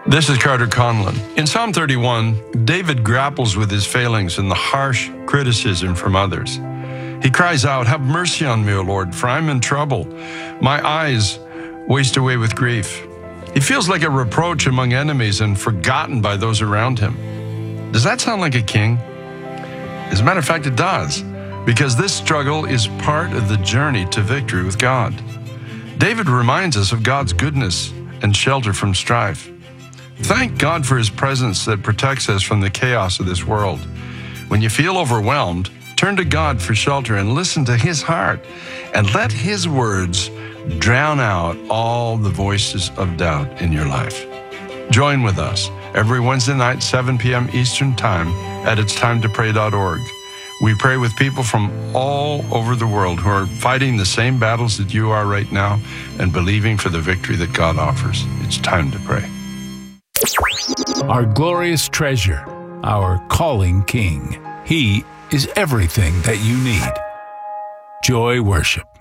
This is Carter Conlon. In Psalm 31, David grapples with his failings and the harsh criticism from others. He cries out, "Have mercy on me, O Lord, for I'm in trouble. My eyes waste away with grief." He feels like a reproach among enemies and forgotten by those around him. Does that sound like a king? As a matter of fact, it does, because this struggle is part of the journey to victory with God. David reminds us of God's goodness and shelter from strife. Thank God for His presence that protects us from the chaos of this world. When you feel overwhelmed, turn to God for shelter and listen to His heart, and let His words drown out all the voices of doubt in your life. Join with us every Wednesday night, 7 p.m. Eastern Time at itstimetopray.org. We pray with people from all over the world who are fighting the same battles that you are right now and believing for the victory that God offers. It's time to pray. Our glorious treasure, our calling King. He is everything that you need. Joy Worship.